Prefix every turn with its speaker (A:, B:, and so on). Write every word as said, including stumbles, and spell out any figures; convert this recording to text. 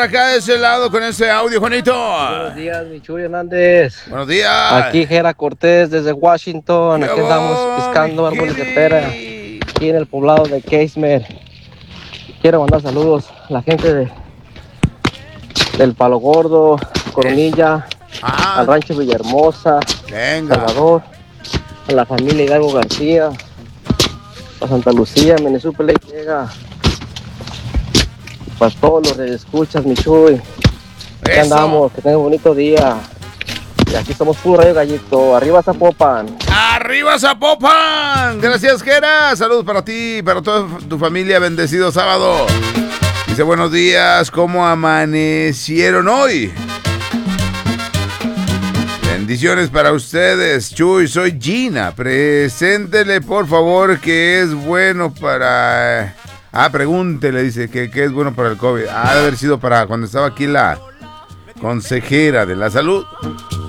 A: acá de ese lado con ese audio, Juanito?
B: Buenos días, mi Chuy Hernández.
A: Buenos días.
B: Aquí Gera Cortés desde Washington. Aquí andamos piscando árboles de pera. Aquí en el poblado de Casemer. Quiero mandar saludos a la gente de, del Palo Gordo, Coronilla,
A: ah.
B: al rancho Villahermosa,
A: Venga.
B: Salvador, a la familia Hidalgo García, a Santa Lucía, Menezúpele llega. Para todos los que escuchas, mi Chuy. Aquí andamos, que tengan un bonito día. Y aquí somos puro Radio Gallito. Arriba Zapopan.
A: ¡Arriba Zapopan! Gracias, Gera. Saludos para ti y para toda tu familia. Bendecido sábado. Dice, buenos días. ¿Cómo amanecieron hoy? Bendiciones para ustedes. Chuy, soy Gina. Preséntele, por favor, que es bueno para... Ah, pregúntele, dice, que, que es bueno para el COVID. Ha de haber sido para cuando estaba aquí la consejera de la salud.